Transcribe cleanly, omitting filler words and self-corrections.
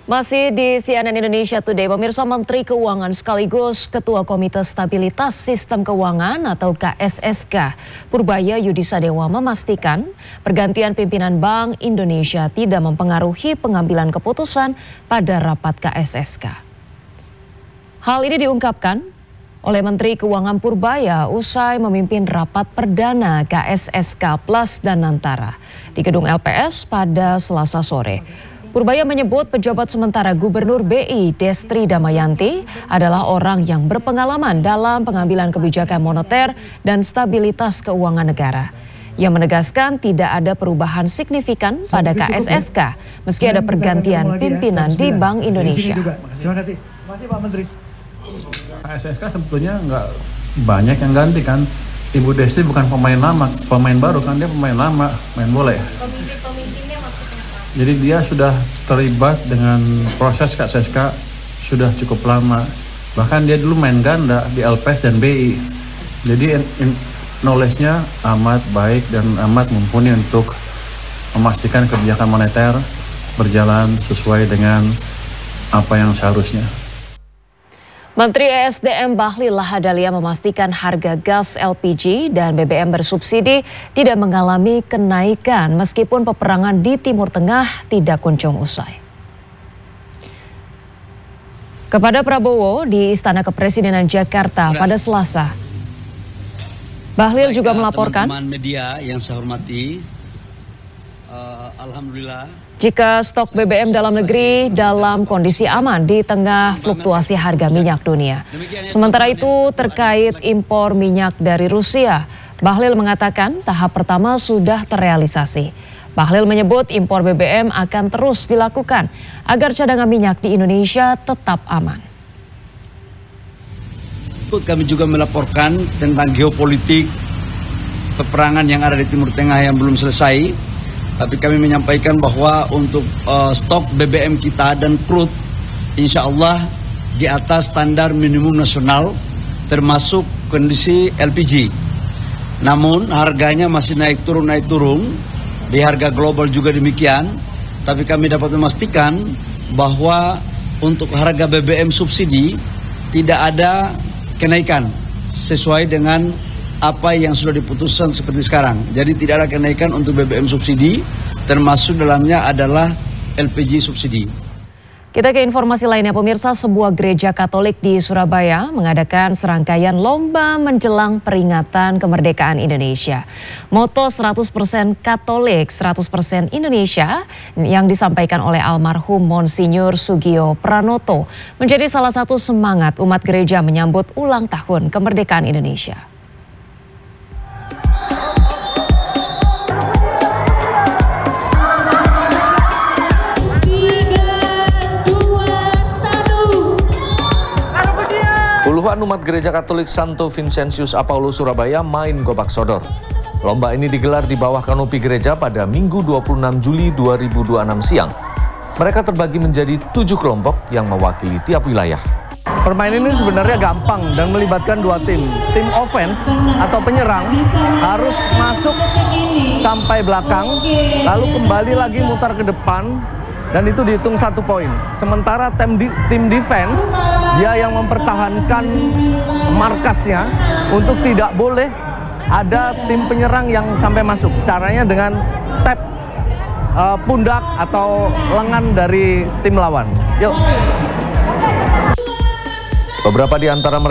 Masih di CNN Indonesia Today, pemirsa, Menteri Keuangan sekaligus Ketua Komite Stabilitas Sistem Keuangan atau KSSK, Purbaya Yudisadewa memastikan pergantian pimpinan Bank Indonesia tidak mempengaruhi pengambilan keputusan pada rapat KSSK. Hal ini diungkapkan oleh Menteri Keuangan Purbaya usai memimpin rapat perdana KSSK Plus dan Nantara di gedung LPS pada Selasa sore. Purbaya menyebut pejabat sementara Gubernur BI Destri Damayanti adalah orang yang berpengalaman dalam pengambilan kebijakan moneter dan stabilitas keuangan negara. Ia menegaskan tidak ada perubahan signifikan pada KSSK meski ada pergantian pimpinan di Bank Indonesia. Terima kasih Pak Menteri. KSSK sebetulnya nggak banyak yang ganti kan. Ibu Destri bukan pemain lama, pemain baru kan, dia pemain lama, main bola ya. Jadi dia sudah terlibat dengan proses KSSK sudah cukup lama. Bahkan dia dulu main ganda di LPS dan BI. Jadi knowledge-nya amat baik dan amat mumpuni untuk memastikan kebijakan moneter berjalan sesuai dengan apa yang seharusnya. Menteri ESDM Bahlil Lahadalia memastikan harga gas LPG dan BBM bersubsidi tidak mengalami kenaikan meskipun peperangan di Timur Tengah tidak kunjung usai. Kepada Prabowo di Istana Kepresidenan Jakarta pada Selasa, Bahlil juga melaporkan teman-teman media yang saya hormati, alhamdulillah, jika stok BBM dalam negeri dalam kondisi aman di tengah fluktuasi harga minyak dunia. Sementara itu terkait impor minyak dari Rusia, Bahlil mengatakan tahap pertama sudah terrealisasi. Bahlil menyebut impor BBM akan terus dilakukan agar cadangan minyak di Indonesia tetap aman. Kami juga melaporkan tentang geopolitik peperangan yang ada di Timur Tengah yang belum selesai. Tapi kami menyampaikan bahwa untuk stok BBM kita dan crude insya Allah di atas standar minimum nasional termasuk kondisi LPG. Namun harganya masih naik turun, di harga global juga demikian. Tapi kami dapat memastikan bahwa untuk harga BBM subsidi tidak ada kenaikan sesuai dengan apa yang sudah diputuskan seperti sekarang. Jadi tidak ada kenaikan untuk BBM subsidi, termasuk dalamnya adalah LPG subsidi. Kita ke informasi lainnya, pemirsa. Sebuah gereja Katolik di Surabaya mengadakan serangkaian lomba menjelang peringatan kemerdekaan Indonesia. Moto 100% Katolik, 100% Indonesia yang disampaikan oleh almarhum Monsinyur Sugio Pranoto menjadi salah satu semangat umat gereja menyambut ulang tahun kemerdekaan Indonesia. Puluhan umat gereja Katolik Santo Vincentius Apaulo Surabaya main gobak sodor. Lomba ini digelar di bawah kanopi gereja pada Minggu 26 Juli 2026 siang. Mereka terbagi menjadi 7 kelompok yang mewakili tiap wilayah. Permainan ini sebenarnya gampang dan melibatkan dua tim. Tim offense atau penyerang harus masuk sampai belakang, lalu kembali lagi mutar ke depan, dan itu dihitung 1 poin. Sementara tim defense, dia yang mempertahankan markasnya untuk tidak boleh ada tim penyerang yang sampai masuk. Caranya dengan tap pundak atau lengan dari tim lawan. Yuk. Beberapa di antara mereka